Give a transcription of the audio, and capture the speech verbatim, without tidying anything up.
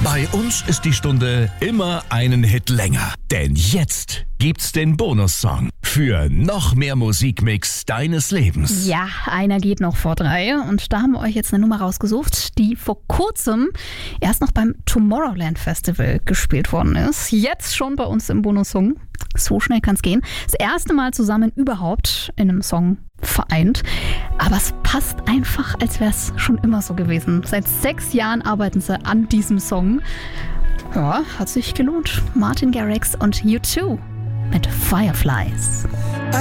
Bei uns ist die Stunde immer einen Hit länger. Denn jetzt gibt's den Bonussong für noch mehr Musikmix deines Lebens. Ja, einer geht noch vor drei. Und da haben wir euch jetzt eine Nummer rausgesucht, die vor kurzem erst noch beim Tomorrowland Festival gespielt worden ist. Jetzt schon bei uns im Bonussong. So schnell kann's gehen. Das erste Mal zusammen überhaupt in einem Song vereint. Aber es passt einfach, als wäre es schon immer so gewesen. Seit sechs Jahren arbeiten sie an diesem Song. Ja, hat sich gelohnt. Martin Garrix und U zwei mit Fireflies.